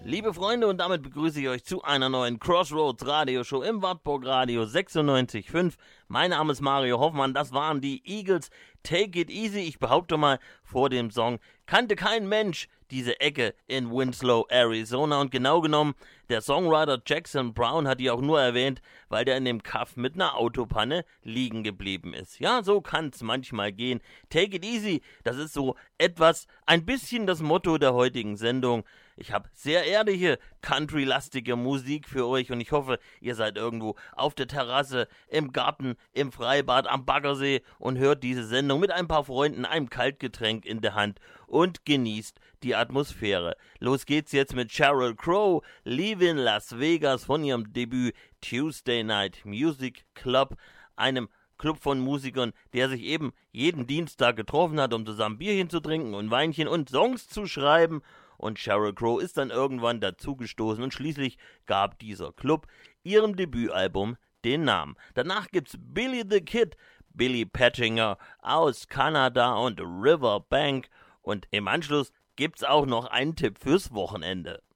Liebe Freunde, und damit begrüße ich euch zu einer neuen Crossroads Radioshow im Wartburg Radio 96.5. Mein Name ist Mario Hoffmann, das waren die Eagles. Take it easy. Ich behaupte mal, vor dem Song kannte kein Mensch diese Ecke in Winslow, Arizona. Und genau genommen, der Songwriter Jackson Brown hat die auch nur erwähnt, weil der in dem Kaff mit einer Autopanne liegen geblieben ist. Ja, so kann es manchmal gehen. Take it easy, das ist so ein bisschen das Motto der heutigen Sendung. Ich habe sehr ehrliche, country-lastige Musik für euch und ich hoffe, ihr seid irgendwo auf der Terrasse, im Garten, im Freibad, am Baggersee und hört diese Sendung mit ein paar Freunden, einem Kaltgetränk in der Hand und genießt die Atmosphäre. Los geht's jetzt mit Sheryl Crow, Leaving Las Vegas von ihrem Debüt Tuesday Night Music Club, einem Club von Musikern, der sich eben jeden Dienstag getroffen hat, um zusammen Bierchen zu trinken und Weinchen und Songs zu schreiben. Und Sheryl Crow ist dann irgendwann dazugestoßen und schließlich gab dieser Club ihrem Debütalbum den Namen. Danach gibt's Billy the Kid, Billy Pettinger aus Kanada und Riverbank und im Anschluss gibt's auch noch einen Tipp fürs Wochenende.